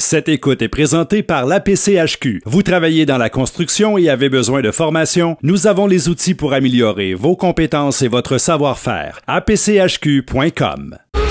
Cette écoute est présentée par l'APCHQ. Vous travaillez dans la construction et avez besoin de formation? Nous avons les outils pour améliorer vos compétences et votre savoir-faire. apchq.com.